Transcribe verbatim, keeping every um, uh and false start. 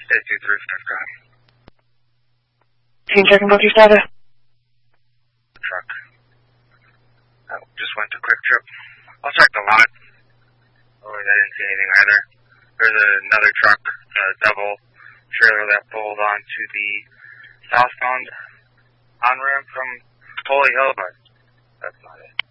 eight two three five, go ahead. Team checking both your status. The truck. I just went to Quick Trip. I'll check the lot. Oh, I didn't see anything either. There's another truck, a double trailer that pulled onto the southbound on-ramp from Holy Hill, but that's not it.